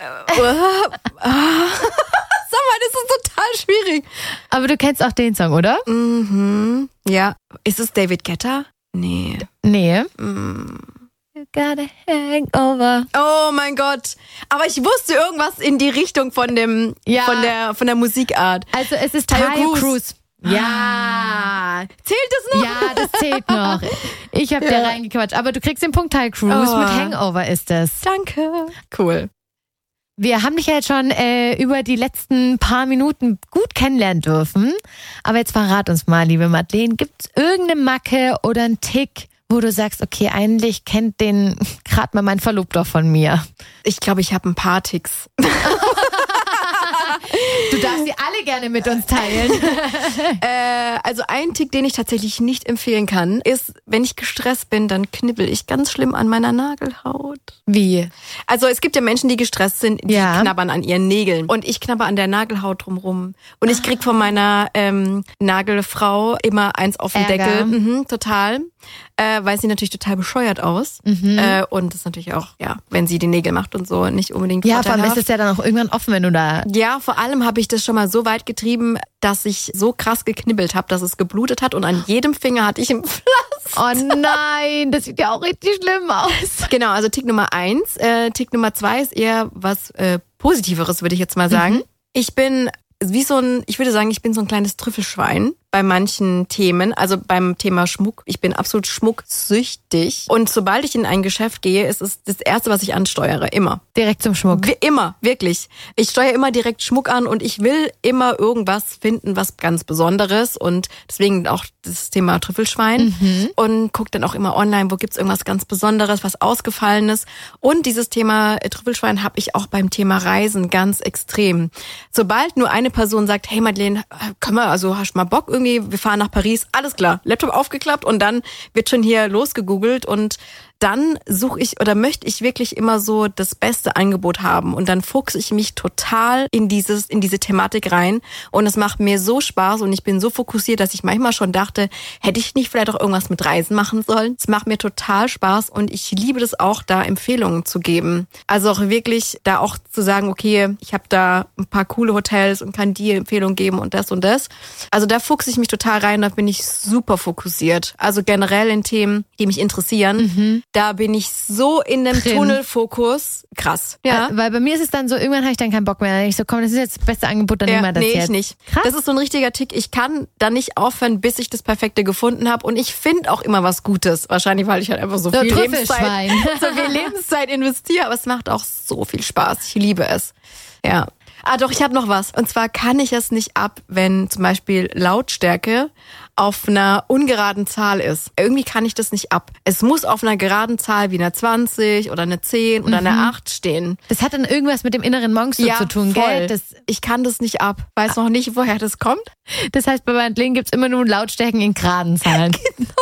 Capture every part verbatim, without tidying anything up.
Sag mal, das ist total schwierig. Aber du kennst auch den Song, oder? Mhm. Ja. Ist es David Guetta? Nee. Nee. Mm. You got a hangover. Oh mein Gott. Aber ich wusste irgendwas in die Richtung von dem, Ja. von der, von der Musikart. Also es ist Tayo Tayo Cruz. Cruz. Ja. Zählt es noch? Ja, das zählt noch. Ich habe Ja. dir reingequatscht. Aber du kriegst den Punkt, Tayo Cruz. Oh. Mit Hangover ist es. Danke. Cool. Wir haben dich ja jetzt schon äh, über die letzten paar Minuten gut kennenlernen dürfen. Aber jetzt verrat uns mal, liebe Madeleine, gibt es irgendeine Macke oder einen Tick, wo du sagst, okay, eigentlich kennt den gerade mal mein Verlobter von mir? Ich glaube, ich habe ein paar Ticks. Du darfst sie alle gerne mit uns teilen. äh, also ein Tick, den ich tatsächlich nicht empfehlen kann, ist, wenn ich gestresst bin, dann knibbel ich ganz schlimm an meiner Nagelhaut. Wie? Also es gibt ja Menschen, die gestresst sind, die Ja. knabbern an ihren Nägeln. Und ich knabber an der Nagelhaut drumrum. Und ich krieg von meiner ähm, Nagelfrau immer eins auf den Ärger. Deckel. Mhm, total. Äh, weil sie natürlich total bescheuert aus. Mhm. Äh, und das ist natürlich auch, ja, wenn sie die Nägel macht und so, nicht unbedingt Ja, vor allem ist vorteilhaft. es ja dann auch irgendwann offen, wenn du da... Ja, vor allem habe ich das schon mal so weit getrieben, dass ich so krass geknibbelt habe, dass es geblutet hat und an jedem Finger hatte ich ein Pflaster. Oh nein, das sieht ja auch richtig schlimm aus. Genau, also Tick Nummer eins. Äh, Tick Nummer zwei ist eher was äh, Positiveres, würde ich jetzt mal sagen. Mhm. Ich bin wie so ein, ich würde sagen, ich bin so ein kleines Trüffelschwein bei manchen Themen, also beim Thema Schmuck. Ich bin absolut schmucksüchtig. Und sobald ich in ein Geschäft gehe, ist es das Erste, was ich ansteuere, immer. Direkt zum Schmuck. Wie immer, wirklich. Ich steuere immer direkt Schmuck an und ich will immer irgendwas finden, was ganz Besonderes. Und deswegen auch das Thema Trüffelschwein. Mhm. Und gucke dann auch immer online, wo gibt's irgendwas ganz Besonderes, was Ausgefallenes. Und dieses Thema Trüffelschwein habe ich auch beim Thema Reisen ganz extrem. Sobald nur eine Person sagt, hey Madeleine, können wir, also hast du mal Bock irgendwie, wir fahren nach Paris, alles klar, Laptop aufgeklappt und dann wird schon hier losgegoogelt und dann suche ich oder möchte ich wirklich immer so das beste Angebot haben und dann fuchse ich mich total in dieses in diese Thematik rein und es macht mir so Spaß und ich bin so fokussiert, dass ich manchmal schon dachte, hätte ich nicht vielleicht auch irgendwas mit Reisen machen sollen. Es macht mir total Spaß und ich liebe das auch, da Empfehlungen zu geben. Also auch wirklich da auch zu sagen, okay, ich habe da ein paar coole Hotels und kann die Empfehlung geben und das und das. Also da fuchse ich mich total rein, da bin ich super fokussiert. Also generell in Themen, die mich interessieren. Mhm. Da bin ich so in dem Drin. Tunnelfokus. Krass. Ja. Weil, weil bei mir ist es dann so, irgendwann habe ich dann keinen Bock mehr. Dann denk ich so, komm, das ist jetzt das beste Angebot, dann nehmen wir das nee, jetzt. ich nicht. Krass. Das ist so ein richtiger Tick. Ich kann da nicht aufhören, bis ich das Perfekte gefunden habe. Und ich finde auch immer was Gutes. Wahrscheinlich, weil ich halt einfach so So viel Lebenszeit, Trüffelschwein. so viel Lebenszeit investiere. Aber es macht auch so viel Spaß. Ich liebe es. Ja. Ah, doch, ich habe noch was. Und zwar kann ich es nicht ab, wenn zum Beispiel Lautstärke auf einer ungeraden Zahl ist. Irgendwie kann ich das nicht ab. Es muss auf einer geraden Zahl wie einer zwanzig oder einer zehn oder einer acht stehen. Das hat dann irgendwas mit dem inneren Monk so zu tun, voll. gell? Das, Ich kann das nicht ab. Weiß noch nicht, woher das kommt. das heißt, bei Madeleine gibt's immer nur Lautstärken in geraden Zahlen.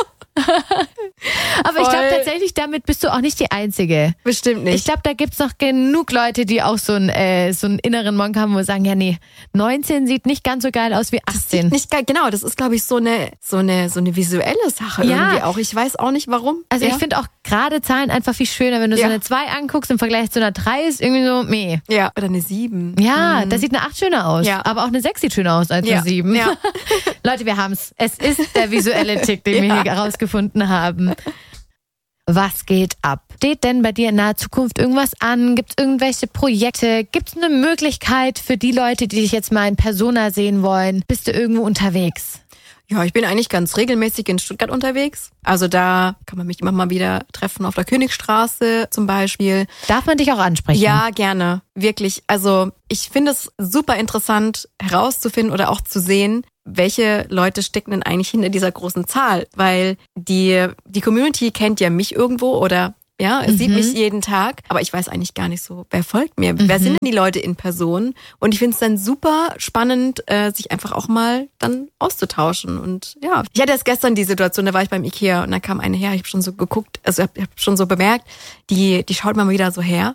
Aber ich Voll. glaube tatsächlich, damit bist du auch nicht die Einzige. Bestimmt nicht. Ich glaube, da gibt's noch genug Leute, die auch so einen, äh, so einen inneren Monk haben, wo sie sagen, ja nee, neunzehn sieht nicht ganz so geil aus wie achtzehn. Nicht geil, genau, das ist, glaube ich, so eine, so eine, so eine visuelle Sache Ja. irgendwie auch. Ich weiß auch nicht warum. Also ja. ich finde auch gerade Zahlen einfach viel schöner, wenn du Ja. so eine zwei anguckst im Vergleich zu einer drei ist irgendwie so, meh. Ja, oder eine sieben. Ja, da sieht eine acht schöner aus. Ja. Aber auch eine sechs sieht schöner aus als Ja. eine sieben. Ja. Leute, wir haben's. Es ist der visuelle Tick, den wir Ja. hier herausgefunden haben. Was geht ab? Steht denn bei dir in naher Zukunft irgendwas an? Gibt es irgendwelche Projekte? Gibt es eine Möglichkeit für die Leute, die dich jetzt mal in Persona sehen wollen? Bist du irgendwo unterwegs? Ja, ich bin eigentlich ganz regelmäßig in Stuttgart unterwegs. Also da kann man mich immer mal wieder treffen auf der Königstraße zum Beispiel. Darf man dich auch ansprechen? Ja, gerne. Wirklich. Also ich finde es super interessant herauszufinden oder auch zu sehen, welche Leute stecken denn eigentlich hinter dieser großen Zahl? Weil die, die Community kennt ja mich irgendwo oder ja, es Mhm. sieht mich jeden Tag, aber ich weiß eigentlich gar nicht so, wer folgt mir, wer sind denn die Leute in Person? Und ich finde es dann super spannend, äh, sich einfach auch mal dann auszutauschen. Und ja, ich hatte erst gestern die Situation, da war ich beim Ikea und da kam eine her, ich habe schon so geguckt, also ich habe hab schon so bemerkt, die die schaut mal wieder so her